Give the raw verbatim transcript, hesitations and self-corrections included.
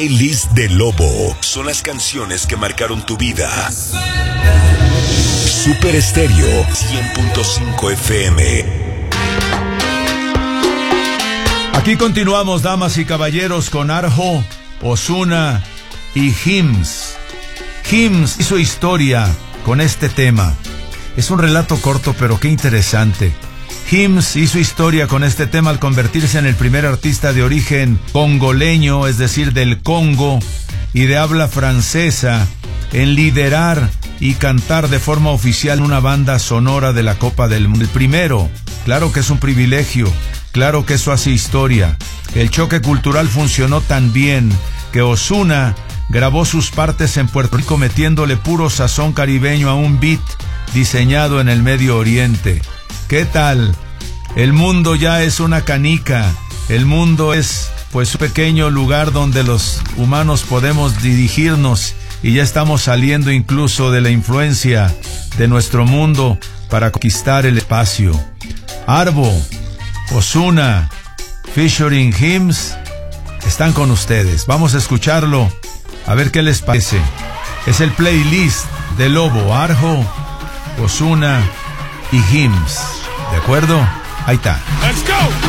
Playlist de Lobo son las canciones que marcaron tu vida. Super Estéreo cien punto cinco F M. Aquí continuamos, damas y caballeros, con Arjo, Ozuna y Hims. Hims hizo historia con este tema. Es un relato corto, pero qué interesante. Hims hizo historia con este tema al convertirse en el primer artista de origen congoleño, es decir, del Congo, y de habla francesa, en liderar y cantar de forma oficial una banda sonora de la Copa del Mundo. El primero, claro que es un privilegio, claro que eso hace historia. El choque cultural funcionó tan bien que Ozuna grabó sus partes en Puerto Rico metiéndole puro sazón caribeño a un beat diseñado en el Medio Oriente. ¿Qué tal? El mundo ya es una canica. El mundo es, pues, un pequeño lugar donde los humanos podemos dirigirnos, y ya estamos saliendo incluso de la influencia de nuestro mundo para conquistar el espacio. Arvo, Ozuna, featuring Hims, están con ustedes. Vamos a escucharlo, a ver qué les parece. Es el playlist de Lobo, Arjo, Ozuna y Hims. ¿De acuerdo? Ahí está. Let's go.